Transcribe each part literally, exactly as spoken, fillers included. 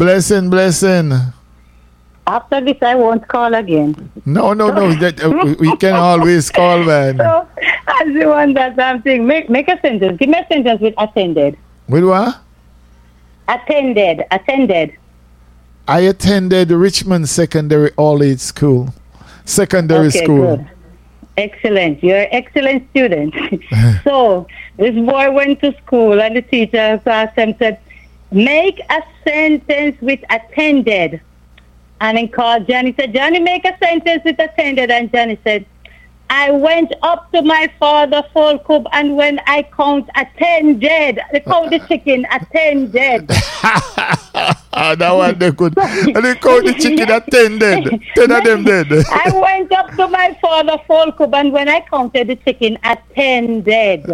Blessing, blessing. After this, I won't call again. No, no, no. That, uh, we can always call, man. So, as you want that something, make make a sentence. Give me a sentence with attended. With what? Attended. Attended. I attended Richmond Secondary All-Age School. Secondary okay, school. Good. Excellent. You're an excellent student. So, this boy went to school and the teacher asked him, said, make a sentence with attended. And then called Johnny, said, Johnny, make a sentence with attended. And Johnny said, I went up to my father full cup, and when I count attended, they count the chicken attended. That one they could. And they count the chicken attended. Ten of them dead. I went up to my father full cup, and when I counted the chicken attended.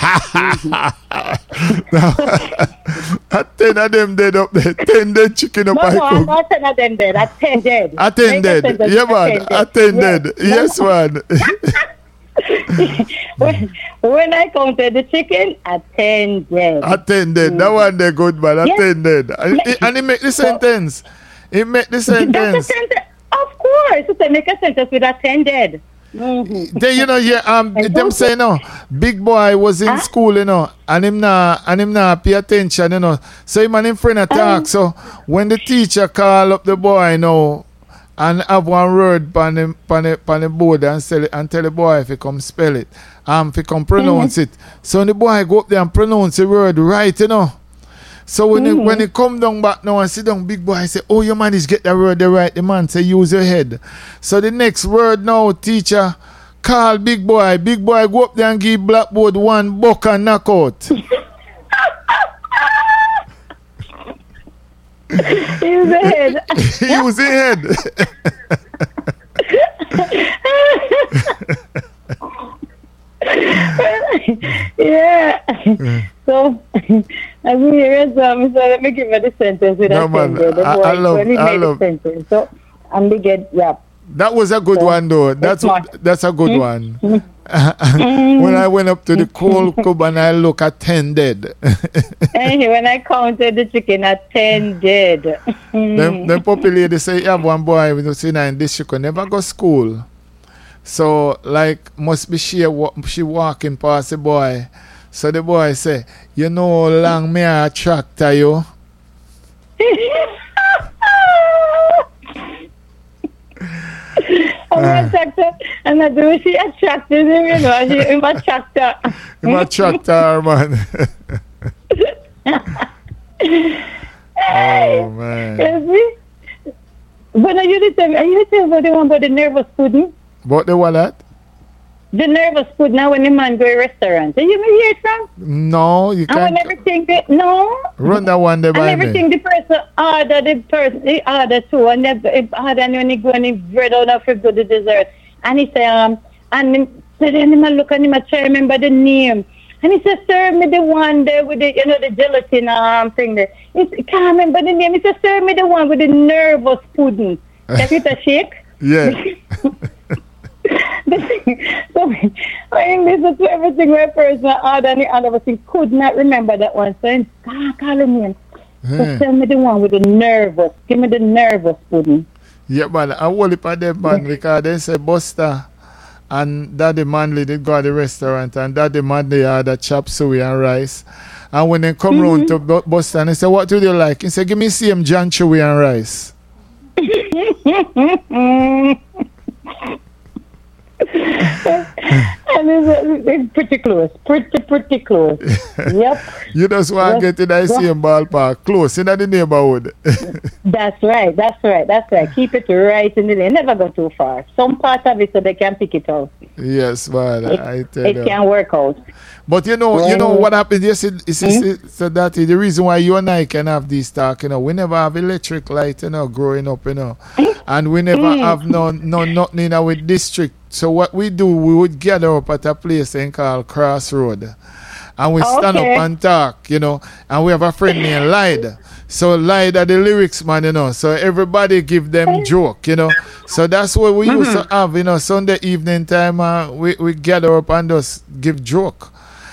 Ten of them dead up there. Ten dead chicken up no, my no, cup. I'm not ten of them dead. Attended. Attended. Yeah, man. Attended. Yes, man. when, when I counted the chicken, attended. Attended. Mm. That one they good, man. Yes. Attended. And, it, and he make the sentence. He make the sentence. Sentence. Of course. So make a sentence with attended. Mm-hmm. Then you know, yeah, um, them say no. Big boy was in huh? school, you know, and him nah, and him nah pay attention, you know. So him and him friend attack. Um, so when the teacher call up the boy, you know, and have one word on the, on the, on the board and, sell it, and tell the boy if he come spell it, um, if he come pronounce mm-hmm. it. So when the boy go up there and pronounce the word right, you know. So when mm-hmm. he, when he come down back now and sit down, big boy say, oh, you managed to get that word there right. The man say, use your head. So the next word now, teacher, call big boy. Big boy go up there and give blackboard one buck and knock out. Use the head. Use the head. Yeah. yeah. So, I mean, here's um, so let me give you the sentence with no, that man, sentence. The I, boy, I love, when he I made love. the sentence. So, I'm the get rap. That was a good so, one, though. That's a, that's a good mm-hmm. one. When I went up to the coal cub and I look at ten dead. Hey, when I counted the chicken at ten dead. Then the puppy lady say, you have one boy with us in this she could never go school. So, like, must be she, she walking past the boy. So the boy say, you know how long me a tractor you? I'm a tractor, and I do she attracted him, you know, she, I'm a tractor. I'm a tractor, man. Oh, man. You see? But are you the same, are you the same about the one about the nervous pudding? What the what that? The nervous pudding now when the man go to a restaurant. Did you ever hear it from? No, you can't. And when everything, the, no. Run that one there by and everything me. the person order, the person, he order too, and they order, and when he go and he bread out of good the dessert. And he say, um, and so then he look and he try to remember the name. And he said, serve me the one there with the, you know, the gelatin um, thing there. He can't remember the name. He said, serve me the one with the nervous pudding. Can you a shake? Yeah. So, I listen to everything where a person order and the other person could not remember that one. So he ah, call him in. So Yeah. tell me the one with the nervous. Give me the nervous pudding. Yeah, man. I will it for them, man, because they say Buster and Daddy Manley did go to the restaurant and Daddy Manley had a chop suey and rice. And when they come mm-hmm. round to Bu- Buster and they say, what do you like? He said, give me same John Chewy and rice. And it's, it's pretty close. Pretty, pretty close. Yep. You just want to Yes. get in that same ballpark, close in the neighborhood. That's right. That's right. That's right. Keep it right in the lane. Never go too far. Some part of it so they can pick it out. Yes, man. It, I tell it you. can work out. But you know, you know what happened? Yes, it, it's, it's, mm-hmm. it's, so that is the reason why you and I can have this talk. You know, we never have electric light. You know, growing up. You know, and we never mm. have no no nothing in our district. So what we do, we would gather up at a place and called Crossroad, and we stand okay. up and talk. You know, and we have a friend named Lyda. So Lyda, the lyrics man, you know. So everybody give them joke. You know. So that's what we mm-hmm. used to have. You know, Sunday evening time, uh, we we gather up and just give joke.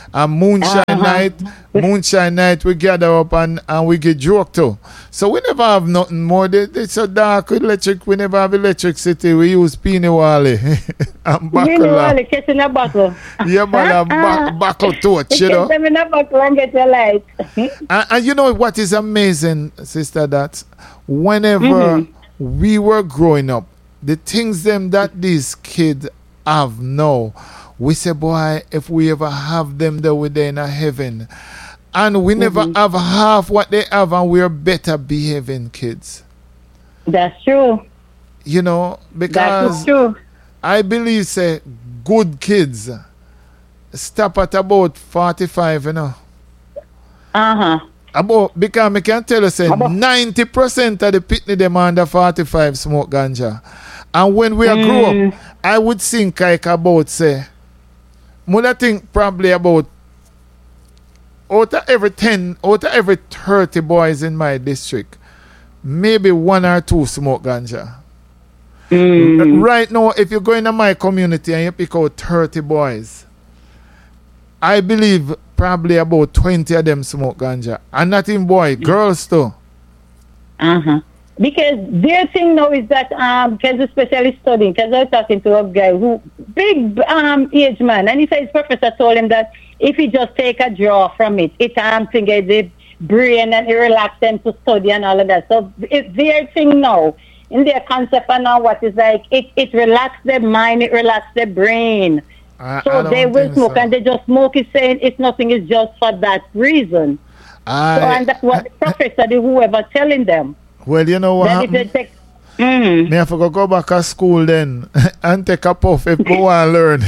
And moonshine Uh-huh. night, moonshine night, we gather up and, and we get drunk too. So we never have nothing more. They, it's so dark with electric. We never have electricity. We use Peony Wally and You know, Bacala. the catch in a bottle. Yeah, man, and back, buckle torch, You you know. catch them in a bottle and get a light. And, and you know what is amazing, sister, that whenever Mm-hmm. we were growing up, the things them that these kids have now, we say, boy, if we ever have them there, we're there in a heaven. And we never Mm-hmm. have half what they have, and we're better behaving kids. That's true. You know, That because is true. I believe, say, good kids stop at about forty-five, you know. Uh-huh. About, because I can tell you, say, About- ninety percent of the pitney them under forty-five smoke ganja. And when we Mm. grew up, I would think like about, say, I think probably about out of every ten, out of every thirty boys in my district, maybe one or two smoke ganja. Mm. Right now, if you go into my community and you pick out thirty boys, I believe probably about twenty of them smoke ganja. And not in boy, girls too. Uh-huh. Because their thing now is that, um, because especially studying, because I was talking to a guy who, big um age man, and he said his professor told him that if he just take a draw from it, it um to get the brain and it relax them to study and all of that. So it's their thing now, in their concept and now what is like, it, it relax their mind, it relax their brain. I, So I don't they will think smoke so. and they just smoke it saying it's nothing, is just for that reason. So, I, and that's what the professor, the whoever telling them. well, you know what That if they happened? take, mm. Me have to go, go back to school then and take a puff if I want to learn.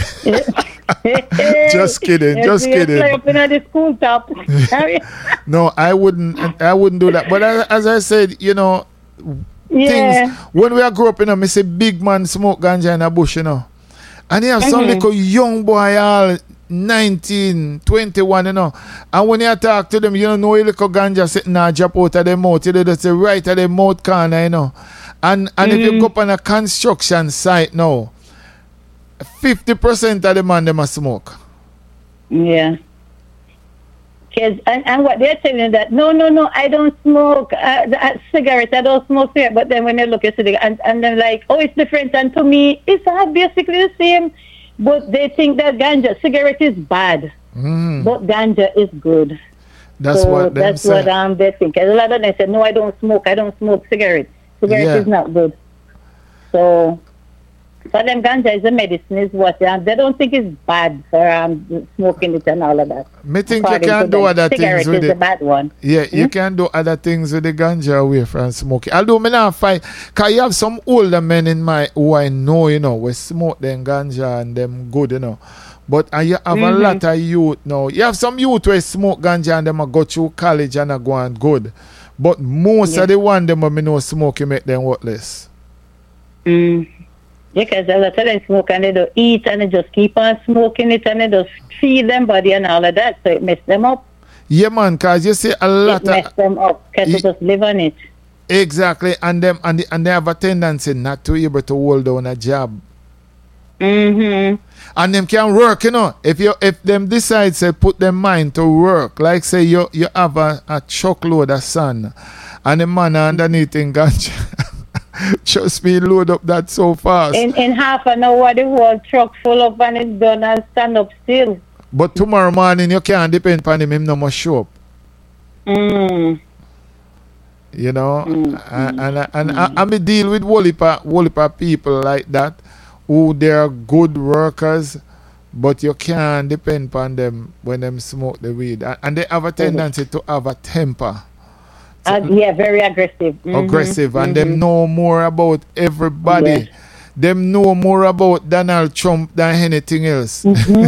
Just kidding, Yes, just you kidding. Play up in the school top. No, I wouldn't. I wouldn't do that. But as, as I said, you know, yeah. things when we are grow up, you know, me say big man smoke ganja in a bush, you know, and you have some Mhm. little young boy, all nineteen, twenty-one, you know, and when you talk to them, you don't know a little ganja sitting there drop out of their mouth, you know, that's the right of their mouth corner, you know, and and if you Mhm. go up on a construction site now, fifty percent of the man them a smoke. Yeah. Kids, and, and what they're telling you that, no, no, no, I don't smoke uh, the- uh, cigarettes, I don't smoke cigarettes. But then when they look at it, and, and they're like, oh, it's different. And to me, it's all basically the same. But they think that ganja, cigarette is bad, Mm, but ganja is good. that's so what them that's say. what um, they think. And a lot of them say, no, I don't smoke, I don't smoke cigarettes. Cigarette Yeah. is not good. So for them, ganja is a medicine, is what um, they don't think it's bad for um, smoking it and all of that. Me think you According can to do them, other cigarette things with is the it. bad one. Yeah, you Hmm? can do other things with the ganja away from smoking. Although me not fight, cause you have some older men in my who I know, you know, we smoke them ganja and them good, you know. But uh, you have a Mhm. lot of youth now. You have some youth who smoke ganja and them a go through college and a go on good. But most Yeah. of the one them me know smoking make them worthless. Mm. Because a lot of them smoke and they don't eat and they just keep on smoking it and they just feed them body and all of that. So it messes them up. Yeah, man, cause you see a lot It of messes them up because Ye- they just live on it. exactly, and them and, the, and they have a tendency not to be able to hold down a job. Mm-hmm. And them can work, you know. If you if them decide say put them mind to work, like say you you have a, a truckload of sand and the man underneath in ganja. Just me load up that so fast. In, in half an hour, the whole truck full up and it's done and stand up still. But tomorrow morning you can't depend on him, him no more show up. Mm. You know? Mm, and and, and I, I me deal with Wolipa Wolipa people like that who they are good workers, but you can't depend on them when them smoke the weed. And, and they have a tendency to have a temper. Uh, yeah, very aggressive. Mhm, Aggressive, and mhm. them know more about everybody. Yes. Them know more about Donald Trump than anything else.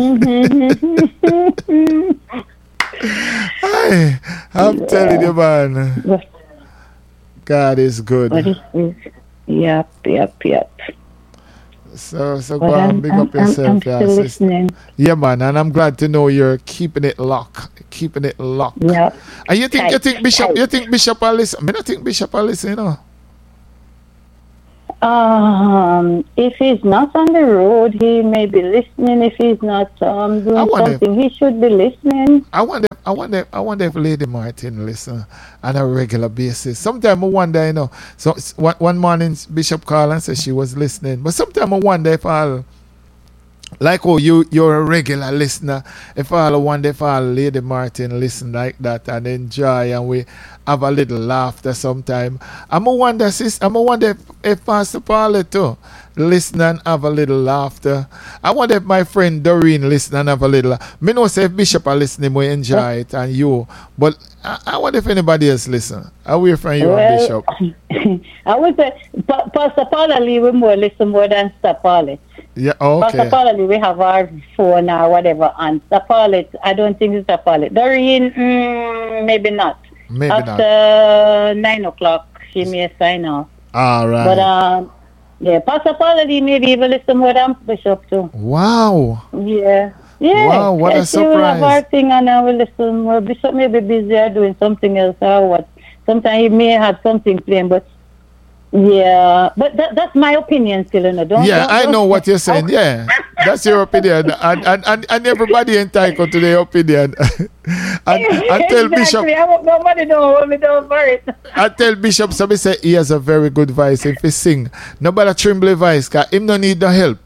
Aye, I'm telling you, man, What- God is what good. is this? Yep, yep, yep. So, so But go I'm, and big I'm, up I'm, I'm yourself, still yeah, sister. listening. Yeah, man, and I'm glad to know you're keeping it locked, keeping it locked. Yep. And you think, you Tight, think Bishop, tight. you think Bishop will listen? I mean, I think Bishop will listen, you know. Um, if he's not on the road, he may be listening. If he's not um, doing something, if, he should be listening. I wonder, I wonder, I wonder if Lady Martin listen on a regular basis. Sometimes I wonder, you know. So one, one morning, Bishop called and said she was listening, but sometimes I wonder if I'll. Like, oh, you, you're a regular listener. If all wonder if all Lady Martin listen like that and enjoy and we have a little laughter sometime. I'm a wonder, sis, I'm a wonder if, if Pastor Paula too listen and have a little laughter. I wonder if my friend Doreen listen and have a little. Me know say if Bishop are listening, we enjoy it and you. But I, I wonder if anybody else listen. I will from you well, and Bishop. I would say pa- Pastor Paula Lee more listen more than Sister Paulette. Yeah, okay. Pastor Paulette, we have our phone or whatever, and Sister Paulette, I don't think it's Sister Paulette. Doreen, mm, maybe not. Maybe After not. nine o'clock, she may sign off. All right. But um, yeah, Pastor Paulette, maybe even listen more than Bishop too. Wow. Yeah. Yeah. Wow, what a surprise. She will have our thing and I will listen more. Bishop may be busy or doing something else or what. Sometimes he may have something playing, but yeah, but that, that's my opinion still, you know. Don't, yeah, don't, I don't, know what you're saying. Yeah, that's your opinion. And, and, and, and everybody entitled to their opinion. and, and tell exactly. Bishop. I want nobody know what me do for it. I tell Bishop, somebody say he has a very good voice. If he sing, nobody tremble voice, because him no need no help.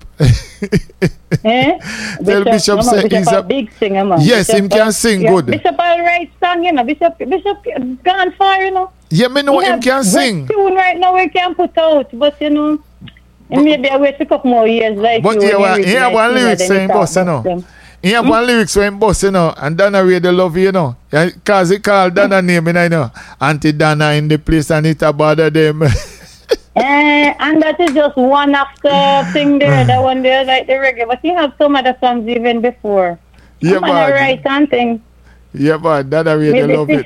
eh? Tell Bishop, Bishop say Bishop he's a, a big singer, man. Yes, Bishop him can sing yeah, good. Bishop all right song, you know. Bishop, Bishop gone far, you know. Yeah, me know he him can sing. Tune right now we can put out, but you know, but, maybe I wait a couple more years like but you. But he have one lyrics saying boss, you know. He have hmm? one lyrics saying boss, you know, and Donna really love you, you know. Because he called Donna name, you know. Auntie Donna in the place and it bother them. Uh, and that is just one after thing there, that one there, like the reggae. But you have some other songs even before. Yeah, man. Right and thing. Yeah, man. That I really maybe love it.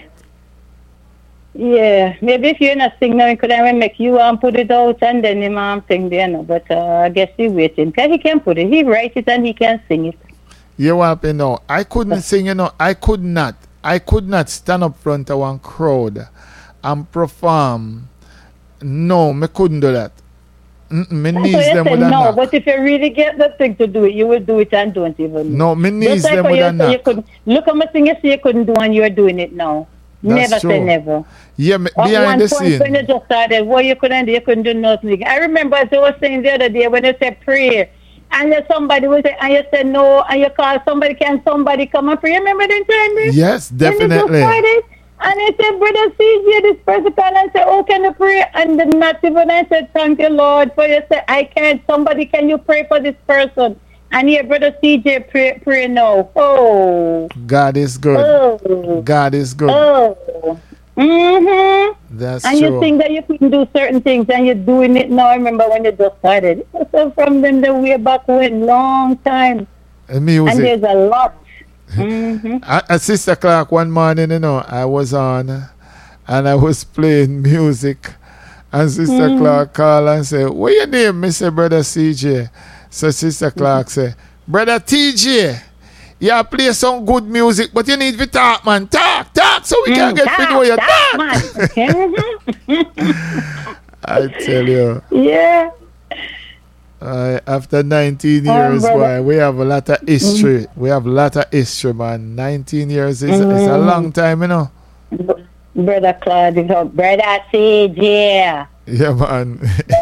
Yeah, maybe if you're not singing now, he could have make you um, put it out and then him um, sing there. No? But uh, I guess he's waiting. Because he can put it. He write it and he can sing it. You want to know? I couldn't sing, you know. I could not. I could not stand up front of one crowd and perform. No, me couldn't do that. Mm-mm, me knees so them would no, knock. But if you really get the thing to do it, you will do it and don't even. No, me knees them would have knock. Look at my thing you say you couldn't do and you're doing it now. That's never true. say never. Yeah, me, At behind one the point scene. when you just started, what you couldn't do, you couldn't do nothing. I remember as I was saying the other day when you said pray, and then somebody was say, and you said no, and you call somebody, can somebody come and pray? Remember that time? There? Yes, definitely. And I said, Brother C J, this person called and said, oh, can you pray? And the native, and I said, thank you, Lord, for you. Said, I can't. Somebody, can you pray for this person? And here, Brother C J, pray, pray now. Oh. God is good. Oh. God is good. Oh. Mm-hmm. That's and true. you think that you couldn't do certain things, and you're doing it now. I remember when you just started. So from them, the way back when, long time. Music. And there's a lot. Mm-hmm. At Sister Clark one morning, you know, I was on and I was playing music, and Sister mm. Clark called and said, what your name, Mister Brother C J? So Sister Clark mm-hmm. said, Brother T J, you play some good music, but you need to talk, man. Talk, talk, so we mm, can get talk, video you talk. talk. I tell you. Yeah. Uh, after nineteen years, um, boy, we have a lot of history. Mm-hmm. We have a lot of history, man. nineteen years is, mm-hmm. is a long time, you know. Brother Claude, Brother C J. Yeah, man.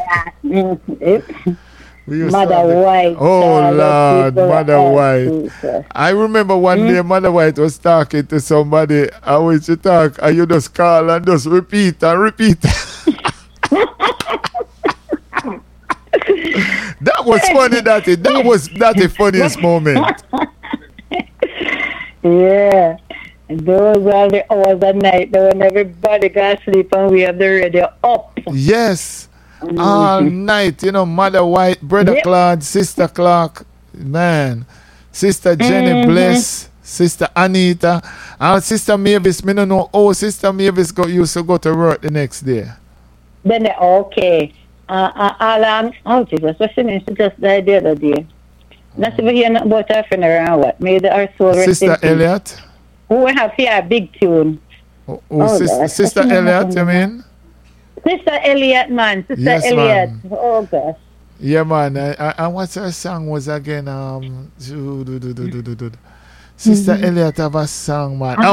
Mother White. Oh, Lord, Mother White. I remember one mm-hmm. day Mother White was talking to somebody, and when she talk, and you just call and just repeat and repeat. That was funny, that it. That was that the funniest moment. Yeah. Those are the hours at night when everybody got sleep and we have the radio up. Yes. Mm-hmm. All night, you know, Mother White, Brother yep. Claude, Sister Clark, man, Sister Jenny mm-hmm. Bliss, Sister Anita, and Sister Mavis. Me don't know. Oh, Sister Mavis go, used to go to work the next day. Then, okay. Uh, uh, all, um, oh, Jesus, what's the name? She just died the other day. That's if we hear about her funeral and what? May our soul rest Sister Elliot? Who have here a big tune. Oh, oh, oh sis- Sister Elliot, you mean? Sister Elliot, man. Sister Yes, Elliot. man. Oh, gosh. Yeah, man. I, I, and what's her song was again? Um, do, do, do, do, do, do, do. Sister Elliot have a song, man.